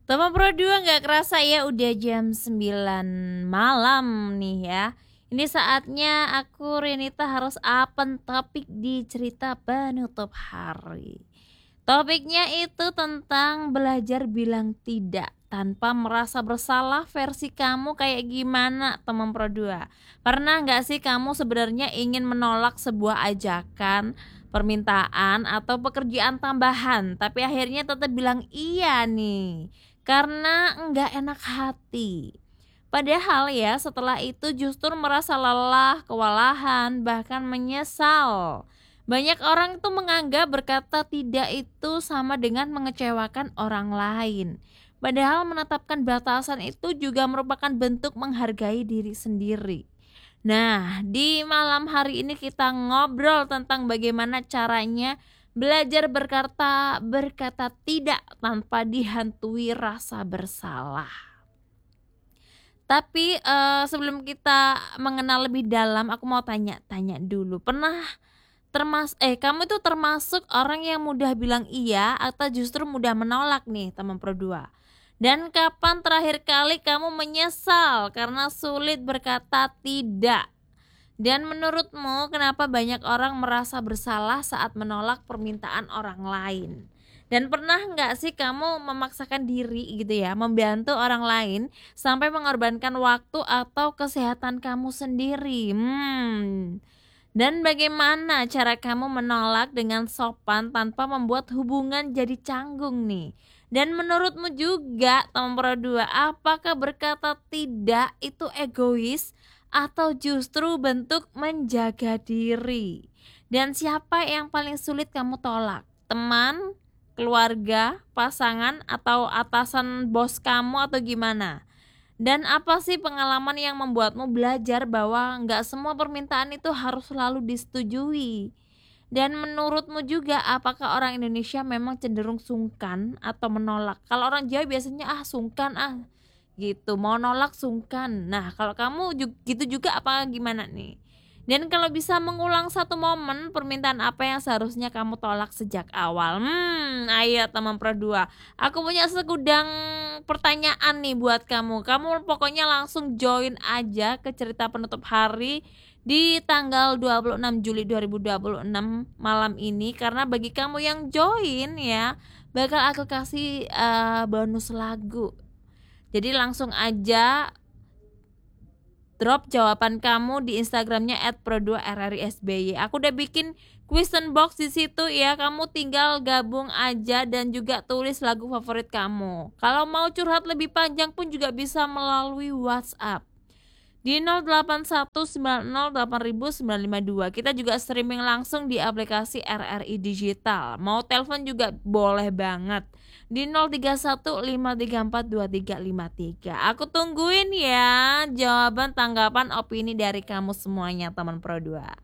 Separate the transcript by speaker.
Speaker 1: Teman Pro 2 nggak kerasa ya udah jam 9 malam nih ya. Ini saatnya aku Renita harus open topik di cerita penutup hari. Topiknya itu tentang belajar bilang tidak tanpa merasa bersalah versi kamu kayak gimana teman Pro 2? Pernah nggak sih kamu sebenarnya ingin menolak sebuah ajakan, permintaan atau pekerjaan tambahan tapi akhirnya tetap bilang iya nih karena enggak enak hati. Padahal ya setelah itu justru merasa lelah, kewalahan, bahkan menyesal. Banyak orang itu menganggap berkata tidak itu sama dengan mengecewakan orang lain. Padahal menetapkan batasan itu juga merupakan bentuk menghargai diri sendiri. Nah, di malam hari ini kita ngobrol tentang bagaimana caranya belajar berkata tidak tanpa dihantui rasa bersalah. Tapi, sebelum kita mengenal lebih dalam, aku mau tanya-tanya dulu. Kamu itu termasuk orang yang mudah bilang iya atau justru mudah menolak nih, teman Pro 2? Dan kapan terakhir kali kamu menyesal karena sulit berkata tidak? Dan menurutmu kenapa banyak orang merasa bersalah saat menolak permintaan orang lain? Dan pernah nggak sih kamu memaksakan diri gitu ya, membantu orang lain sampai mengorbankan waktu atau kesehatan kamu sendiri? Dan bagaimana cara kamu menolak dengan sopan tanpa membuat hubungan jadi canggung nih? Dan menurutmu juga teman Pro 2, apakah berkata tidak itu egois atau justru bentuk menjaga diri? Dan siapa yang paling sulit kamu tolak? Teman, keluarga, pasangan, atau atasan bos kamu atau gimana? Dan apa sih pengalaman yang membuatmu belajar bahwa nggak semua permintaan itu harus selalu disetujui? Dan menurutmu juga apakah orang Indonesia memang cenderung sungkan atau menolak? Kalau orang Jawa biasanya sungkan gitu, mau nolak sungkan. Nah, kalau kamu gitu juga apa gimana nih? Dan kalau bisa mengulang satu momen permintaan apa yang seharusnya kamu tolak sejak awal? Ayo teman Pro 2. Aku punya segudang pertanyaan nih buat kamu. Kamu pokoknya langsung join aja ke cerita penutup hari di tanggal 26 Juli 2026 malam ini, karena bagi kamu yang join ya bakal aku kasih bonus lagu. Jadi langsung aja drop jawaban kamu di Instagramnya @pro2rrisby. Aku udah bikin question box di situ ya. Kamu tinggal gabung aja dan juga tulis lagu favorit kamu. Kalau mau curhat lebih panjang pun juga bisa melalui WhatsApp di 0819089952. Kita juga streaming langsung di aplikasi RRI Digital. Mau telepon juga boleh banget di 0315342353. Aku tungguin ya jawaban, tanggapan, opini dari kamu semuanya teman Pro 2.